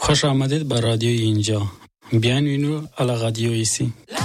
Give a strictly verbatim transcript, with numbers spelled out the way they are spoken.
خوش آمدید به رادیو اینجا. بیانوینو الا رادیو ایسی.